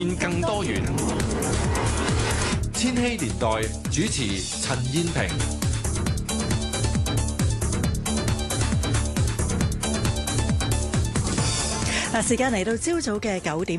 更多元。千禧年代主持陳燕萍。 時間嚟到朝早嘅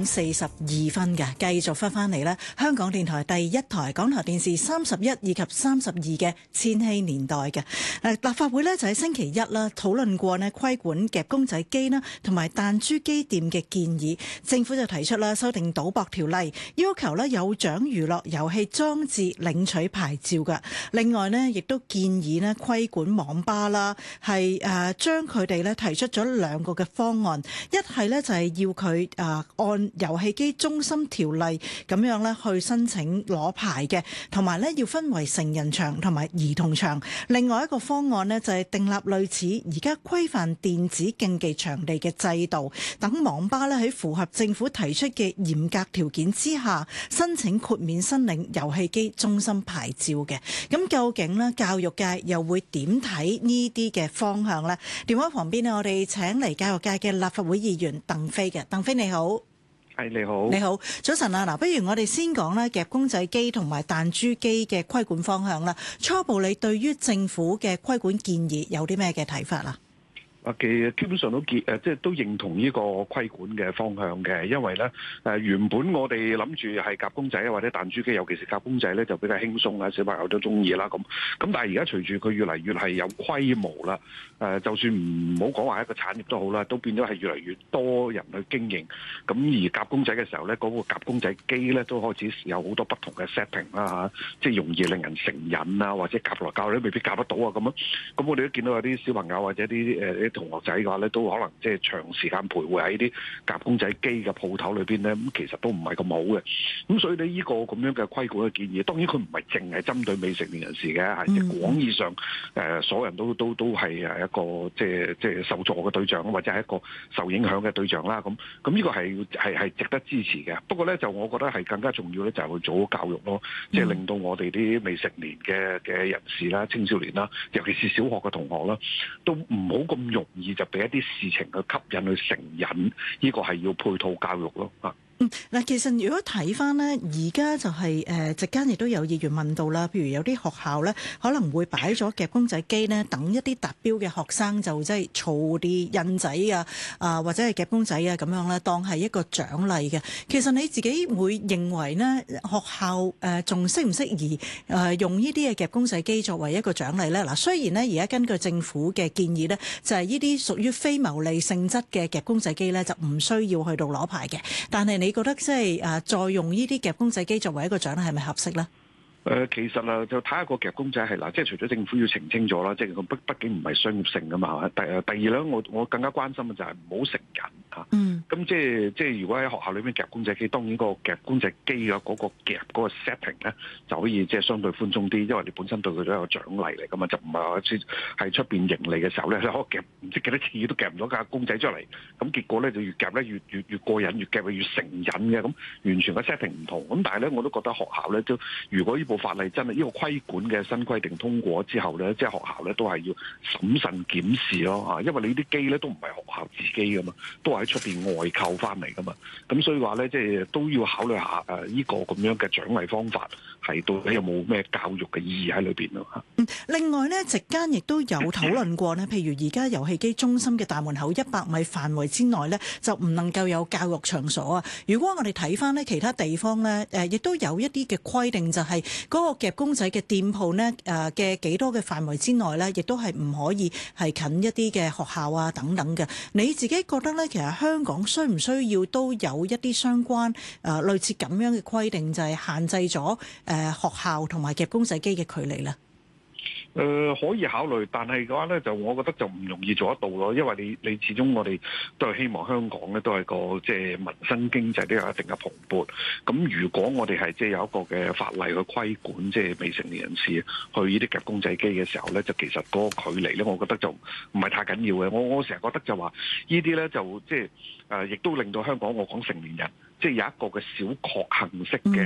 9:42嘅，繼續翻嚟咧。香港電台第一台、港台電視31以及32嘅千禧年代嘅。立法會呢就喺星期一啦討論過呢規管夾公仔機啦同埋彈珠機店嘅建議。政府就提出啦修訂賭博條例，要求呢有獎娛樂遊戲裝置領取牌照嘅。另外呢亦都建議呢規管網吧啦，係將佢哋呢提出咗兩個嘅方案，一係呢就係要佢按遊戲機中心條例咁樣咧去申請攞牌嘅，同埋咧要分為成人場同埋兒童場。另外一個方案呢，就係訂立類似而家規範電子競技場地嘅制度，等網吧咧喺符合政府提出嘅嚴格條件之下，申請豁免申領遊戲機中心牌照嘅。咁究竟呢教育界又會點睇呢啲嘅方向呢？電話旁邊呢，我哋請嚟教育界嘅立法會議員鄧飛嘅。鄧飛你好。 係你好， 你好，早晨啊！嗱，不如我哋先講咧夾公仔機同埋彈珠機嘅規管方向啦。初步你對於政府嘅規管建議有啲咩嘅睇法啊？ 基本上都即係都認同呢個規管嘅方向嘅，因為咧原本我哋諗住係夾公仔啊或者彈珠機，尤其是夾公仔咧就比較輕鬆啊，小朋友都中意啦咁。咁但係而家隨住佢越嚟越係有規模啦，就算唔好講話一個產業都好啦，都變咗係越嚟越多人去經營。咁而夾公仔嘅時候咧，嗰個夾公仔機咧都開始有好多不同嘅 setting 啦嚇，即係容易令人成癮啊，或者夾來夾去都未必夾得到啊咁樣。咁我哋都見到有啲小朋友或者啲同學仔嘅話咧，都可能即係長時間徘徊喺啲夾公仔機嘅鋪頭裏邊咧，咁其實都唔係咁好嘅。咁所以呢，呢個咁樣嘅規管嘅建議，當然佢唔係淨係針對未成年人士嘅，係廣義上所有人都係一個即係受助嘅對象，或者係一個受影響嘅對象啦。咁呢個係值得支持嘅。不過咧，就我覺得係更加重要咧，就係去做好教育咯，即係令到我哋啲未成年嘅人士啦、青少年啦，尤其是小學嘅同學啦，都唔好咁容易就俾一啲事情去吸引去成癮，呢個係要配套教育咯啊。 嗱，其實如果睇翻呢，而家就係席間亦都有議員問到啦，譬如有啲學校呢可能會擺咗夾公仔機呢，等一啲達標嘅學生就即係儲啲印仔啊，或者係夾公仔啊咁樣咧，當係一個獎勵嘅。其實你自己會認為呢學校仲適唔適宜用呢啲嘅夾公仔機作為一個獎勵呢？嗱，雖然呢而家根據政府嘅建議呢，就係呢啲屬於非牟利性質嘅夾公仔機呢，就唔需要去到攞牌嘅，但係你覺得即係再用呢啲夾公仔機作為一個獎勵係咪合適咧？ 其實啊，就睇下個夾公仔係嗱，即係除咗政府要澄清咗啦，即係佢畢竟唔係商業性噶嘛。第二咧，我更加關心嘅就係唔好成癮嚇。咁即係如果喺學校裏面夾公仔機，當然個夾公仔機嘅嗰個夾嗰個 setting 咧就可以即係相對寬鬆啲，因為你本身對佢都有獎勵嚟噶嘛，就唔係話喺出邊盈利嘅時候咧，你可以夾唔知幾多次都夾唔到架公仔出嚟，咁結果咧就越夾咧越過癮，越夾越成癮嘅，咁完全個 setting 唔同。咁但係咧，我都覺得學校咧都如果部法例真係呢個規管嘅新規定通過之後咧，即係學校咧都係要審慎檢視咯嚇，因為你啲機咧都唔係學校自己噶嘛，都係喺出邊外購翻嚟噶嘛，咁所以話咧即係都要考慮下呢個咁樣嘅獎勵方法係到底有冇咩教育嘅意義喺裏邊咯嚇。 另外呢，席間亦都有討論過呢，譬如而家遊戲機中心嘅大門口100米範圍之內呢，就唔能夠有教育場所啊。如果我哋睇翻呢其他地方呢，亦都有一啲嘅規定，就係嗰個夾公仔嘅店鋪呢嘅幾多嘅範圍之內呢，亦都係唔可以係近一啲嘅學校啊等等嘅。你自己覺得呢，其實香港需唔需要都有一啲相關類似咁樣嘅規定，就係限制咗學校同埋夾公仔機嘅距離呢？ 可以考慮，但係嘅話咧，就我覺得就唔容易做得到咯，因為你始終我哋都係希望香港咧都係個即係民生經濟都有一定嘅蓬勃。咁如果我哋係即係有一個嘅法例去規管即係未成年人士去呢啲夾公仔機嘅時候咧，就其實嗰個距離咧，我覺得就唔係太緊要嘅。我成日覺得就話呢啲咧就即係亦都令到香港我講成年人即係有一個嘅小確幸式嘅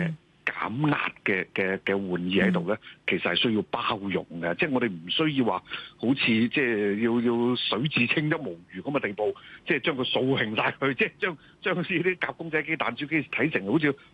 減壓嘅玩意喺度咧，其實係需要包容嘅，即係我哋唔需要話好似即係要水至清則無魚咁嘅地步，即係將佢掃興晒佢，即係將呢啲夾公仔機、彈珠機睇成好似